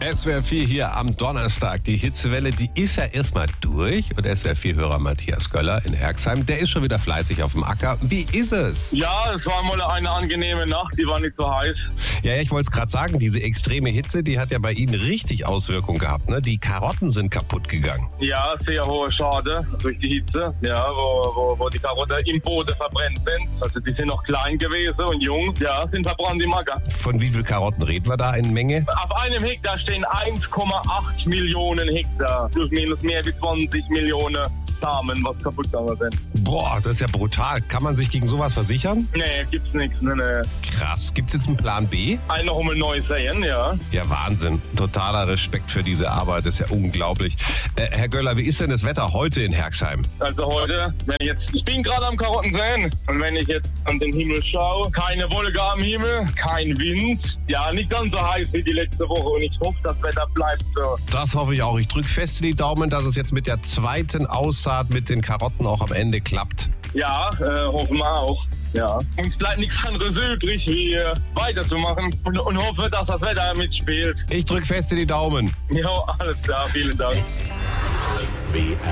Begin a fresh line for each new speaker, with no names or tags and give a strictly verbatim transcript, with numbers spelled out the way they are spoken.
S W R vier hier am Donnerstag. Die Hitzewelle, die ist ja erstmal durch. Und S W R vier-Hörer Matthias Göller in Herxheim, der ist schon wieder fleißig auf dem Acker. Wie ist es?
Ja, es war mal eine angenehme Nacht, die war nicht so heiß.
Ja, ich wollte es gerade sagen, diese extreme Hitze, die hat ja bei Ihnen richtig Auswirkungen gehabt, ne? Die Karotten sind kaputt gegangen.
Ja, sehr hohe Schade durch die Hitze, ja, wo, wo, wo die Karotten im Boden verbrennt sind. Also die sind noch klein gewesen und jung, ja, sind verbrannt im Acker.
Von wie viel Karotten reden wir da in Menge?
Auf einem Hektar stehen eins Komma acht Millionen Hektar, plus minus mehr wie zwanzig Millionen Samen, was kaputt gegangen sind.
Boah, das ist ja brutal. Kann man sich gegen sowas versichern?
Nee, gibt's nichts, nee, nee.
Krass. Gibt's jetzt einen Plan B?
Ein noch einmal neu sehen, ja.
Ja, Wahnsinn. Totaler Respekt für diese Arbeit. Das ist ja unglaublich. Äh, Herr Göller, wie ist denn das Wetter heute in Herxheim?
Also heute, wenn ich jetzt, ich bin gerade am Karotten sehen und wenn ich jetzt an den Himmel schaue, keine Wolke am Himmel, kein Wind, ja, nicht ganz so heiß wie die letzte Woche und ich hoffe, das Wetter bleibt so.
Das hoffe ich auch. Ich drücke fest die Daumen, dass es jetzt mit der zweiten Aussaat mit den Karotten auch am Ende klappt.
Ja, äh, hoffen wir auch. Ja. Uns bleibt nichts anderes übrig, wie äh, weiterzumachen und, und hoffe, dass das Wetter mitspielt.
Ich drücke fest die Daumen.
Ja, alles klar, vielen Dank.
S W R